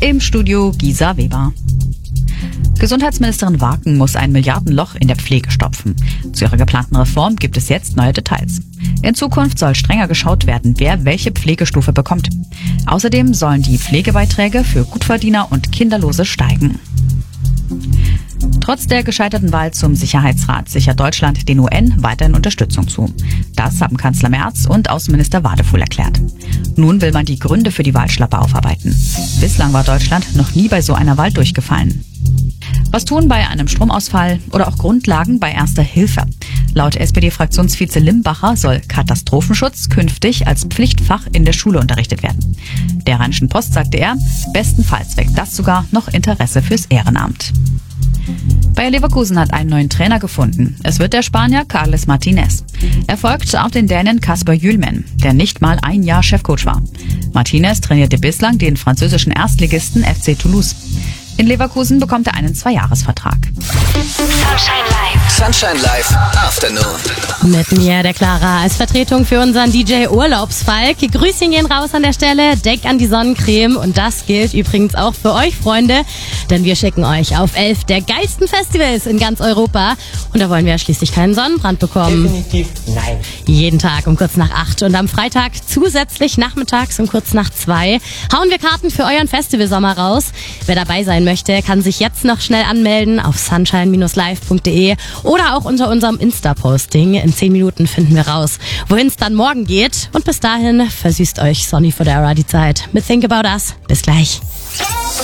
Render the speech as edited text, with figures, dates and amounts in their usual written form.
Im Studio Gisa Weber. Gesundheitsministerin Waken muss ein Milliardenloch in der Pflege stopfen. Zu ihrer geplanten Reform gibt es jetzt neue Details. In Zukunft soll strenger geschaut werden, wer welche Pflegestufe bekommt. Außerdem sollen die Pflegebeiträge für Gutverdiener und Kinderlose steigen. Trotz der gescheiterten Wahl zum Sicherheitsrat sichert Deutschland den UN weiterhin Unterstützung zu. Das haben Kanzler Merz und Außenminister Wadefuhl erklärt. Nun will man die Gründe für die Wahlschlappe aufarbeiten. Bislang war Deutschland noch nie bei so einer Wahl durchgefallen. Was tun bei einem Stromausfall oder auch Grundlagen bei Erster Hilfe? Laut SPD-Fraktionsvize Limbacher soll Katastrophenschutz künftig als Pflichtfach in der Schule unterrichtet werden. Der Rheinischen Post sagte er, bestenfalls weckt das sogar noch Interesse fürs Ehrenamt. Bayer Leverkusen hat einen neuen Trainer gefunden. Es wird der Spanier Carles Martinez. Er folgt auf den Dänen Kasper Hjulmand, der nicht mal ein Jahr Chefcoach war. Martinez trainierte bislang den französischen Erstligisten FC Toulouse. In Leverkusen bekommt er einen 2-Jahres-Vertrag. Sunshine Live Afternoon. Mit mir, der Clara, als Vertretung für unseren DJ Urlaubsfalk. Grüßchen gehen raus an der Stelle, denk an die Sonnencreme und das gilt übrigens auch für euch, Freunde, denn wir schicken euch auf 11 der geilsten Festivals in ganz Europa und da wollen wir schließlich keinen Sonnenbrand bekommen. Definitiv nein. Jeden Tag um kurz nach 8 und am Freitag zusätzlich nachmittags um kurz nach 2 hauen wir Karten für euren Festivalsommer raus. Wer dabei sein möchte, kann sich jetzt noch schnell anmelden auf sunshine-live.de oder auch unter unserem Insta-Posting. In 10 Minuten finden wir raus, wohin es dann morgen geht. Und bis dahin versüßt euch Sonny Fodera die Zeit mit Think About Us. Bis gleich.